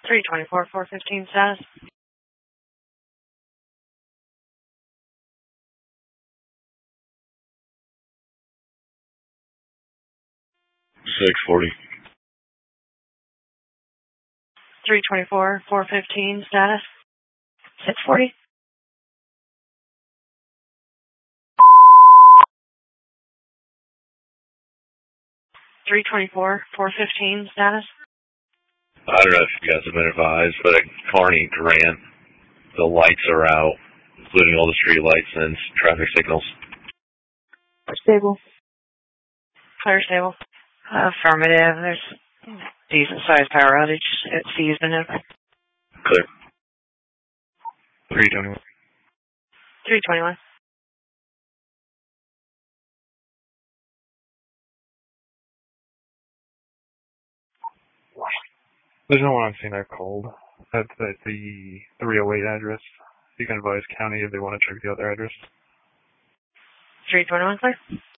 324, 415 status. 640. 324, 415 status. 640. 324, 415 status. I don't know if you guys have been advised, but at Kearney Grant, the lights are out, including all the street lights and traffic signals. Stable. Clear stable. Affirmative. There's decent sized power outage at Seasman. Clear. 321. 321. There's no one on scene I've called. That's at the 308 address. You can advise county if they want to check the other address. 321 clear.